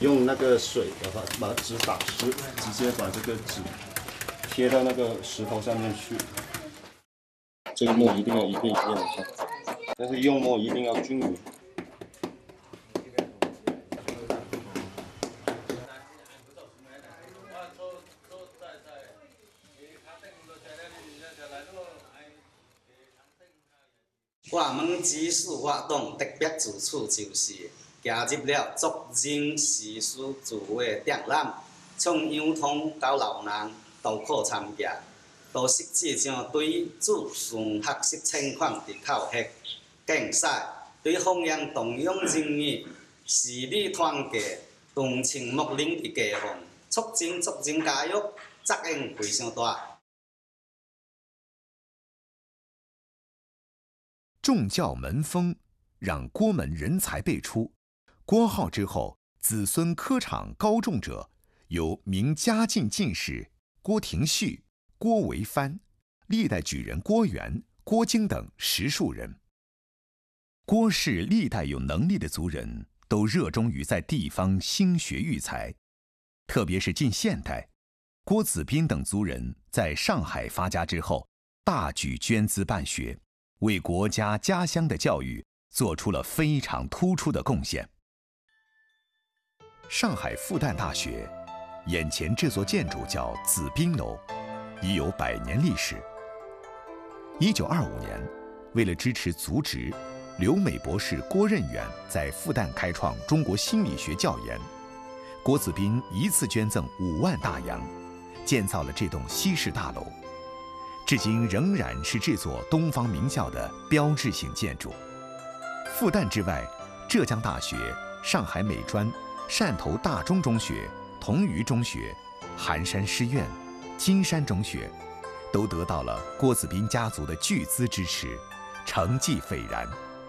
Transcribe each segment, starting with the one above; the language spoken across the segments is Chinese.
用那个水把纸打湿，直接把这个纸贴到那个石头上面去。这个墨一定要一遍一遍的下，但是用墨一定要均匀。 我们技术活动特别之处就是加入了族人时事自画展览，从幼童到老人都可参加，都实际上对自然学习情况的考核、竞赛，对弘扬东洋人语、视理团结、同情睦邻的家风，促进族人教育作用非常大。 重教门风，让郭门人才辈出。郭号之后，子孙科场高中者，有明嘉靖进士郭廷旭、郭维藩、历代举人郭元、郭京等10数人。郭氏历代有能力的族人都热衷于在地方兴学育才，特别是近现代，郭子彬等族人在上海发家之后，大举捐资办学，为国家家乡的教育做出了非常突出的贡献。上海复旦大学眼前这座建筑叫子彬楼，已有100年历史。1925年，为了支持族植，留美博士郭任远在复旦开创中国心理学教研，郭子彬一次捐赠5万大洋，建造了这栋西式大楼，至今仍然是这座东方名校的标志性建筑。复旦之外，浙江大学、上海美专、汕头大中中学、同余中学、寒山师院、金山中学，都得到了郭子彬家族的巨资支持，成绩斐然。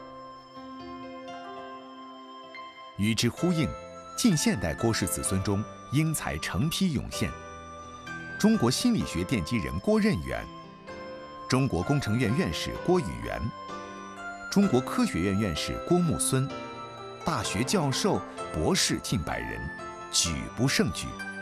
与之呼应，近现代郭氏子孙中英才成批涌现。中国心理学奠基人郭任远，中国工程院院士郭语元，中国科学院院士郭木孙，大学教授、博士近100人，举不胜举。